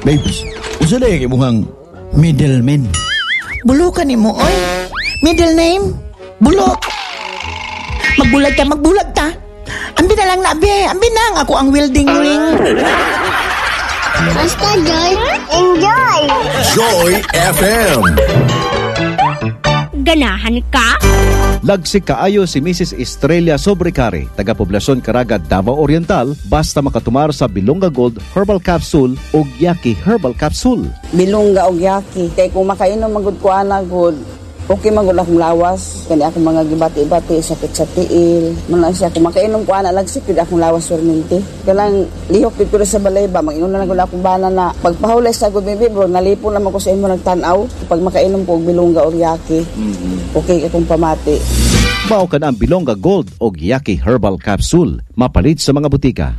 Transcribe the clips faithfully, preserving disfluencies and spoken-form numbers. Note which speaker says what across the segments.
Speaker 1: Babes, usa na yung imuhang middleman.
Speaker 2: Bulukan ni mo, oy. Middle name? Bulok. Magbulag ka, magbulag ta. Ambi na lang na, be. Ambi na, ako ang welding ring.
Speaker 3: Basta Joy, enjoy!
Speaker 4: Joy F M.
Speaker 3: Ganahan ka?
Speaker 5: Lagsik kaayo si Missus Estrella Sobrecari, taga-poblasyon Caraga, Davao Oriental, basta makatumar sa Bilonga Gold Herbal Capsule o Yaki Herbal Capsule.
Speaker 6: Bilonga o Yaki. Kaya kung makainom magud ko ana good, okay magud akong lawas. Kani akong mga gibati-bati, sakit sa tiil. Muna siya, kung makainom ko ana lagsik, good akong lawas perminti. Kailang lihok dito sa balay ba, mag-inom na lang gud akong bana na. Pagpahulay sa good baby bro, nalipon naman ko sa imo nagtanaw. Pag makainom ko og Bilonga o Yaki, mm-hmm. okay akong pamati.
Speaker 5: Mao ka na ang Bilonga Gold o Yaki Herbal Capsule, mapalit sa mga butika.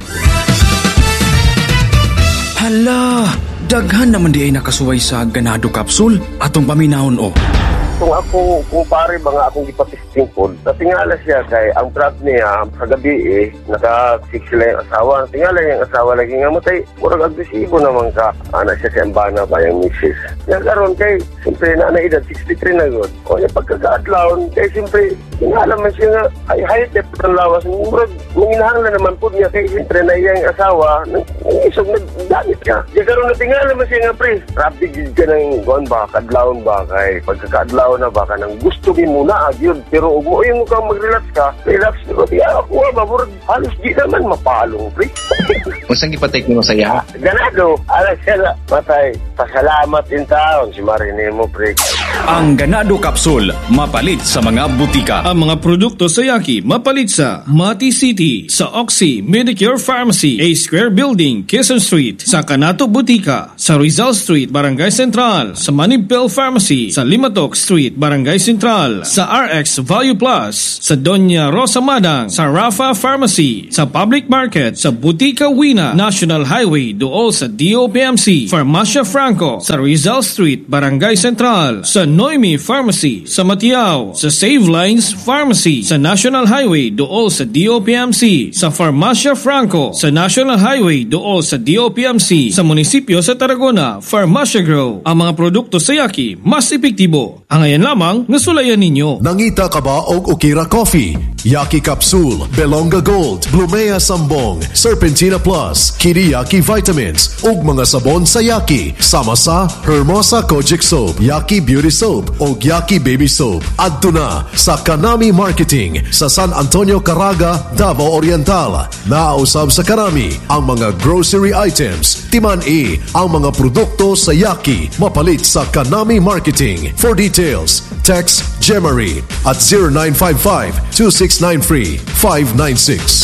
Speaker 7: Hala, daghan naman di ay nakasuway sa ganado capsule atong paminahon o.
Speaker 8: Kung ako, kung pare ba nga akong ipatisting po, natingala siya kay ang trap niya sa gabi eh, naka-fix sila yung asawa. Natingala yung asawa lagi nga matay. Murag agresibo naman ka. Anak siya si Ambana ba yung missus. Yan karon kay, siyempre na na edad, sixty-three na yun. O yung pagkakaadlaon, kay siyempre, tingala man siya nga, ay high-tep ng lawas. Murag, munginahan na naman po niya kay siyempre na iyang asawa, nang isog nagdamit ka. Yan karon natingala man siya nga, pre, rapid ka ng gawin ba, kadlaon ba, kay pagkakaadlaon na baka nang gusto din muna agyod pero ug mo yung ka mag-relax ka relax pero di ako ba murag halos di naman mapalong pre.
Speaker 9: Unsang gipatek nimo sa iya?
Speaker 8: Ganado ala sila patay pasalamat in taon si Marinemo pre.
Speaker 7: Ang ganado capsule mapalit sa mga butika.
Speaker 10: Ang mga produkto sa Yaki mapalit sa Mati City, sa Oxy Medicure Pharmacy, A Square Building, Quezon Street, sa Canato Butika, sa Rizal Street, Barangay Central, sa Manibel Pharmacy, sa Limatok Street, Barangay Central, sa R X Value Plus, sa Doña Rosa Madang, sa Rafa Pharmacy, sa Public Market, sa Butika Wina, National Highway duol sa D O P M C, Farmacia Franco, sa Rizal Street, Barangay Central, sa Noemi Pharmacy, sa Matiao, sa Save Lines Pharmacy, sa National Highway duol sa D O P M C, sa Farmacia Franco, sa National Highway duol sa D O P M C, sa munisipyo sa Tarragona, Farmacia Grow. Ang mga produkto sa Yaki mas epektibo. Ang ayan lamang nasulayan ninyo.
Speaker 4: Nangita ka ba og Okira Coffee, Yaki Capsule, Belonga Gold, Blumea Sambong, Serpentina Plus, Kiriyaki Vitamins, ug mga sabon sa Yaki, sama sa Hermosa Kojic Soap, Yaki Beauty Soap, ug Yaki Baby Soap. Adto na sa Kanami Marketing sa San Antonio, Caraga, Davao Oriental. Naausab sa Kanami ang mga grocery items, timan-i ang mga produkto sa Yaki, mapalit sa Kanami Marketing. For details, text Gemary at zero nine five five, two six nine three, five nine six.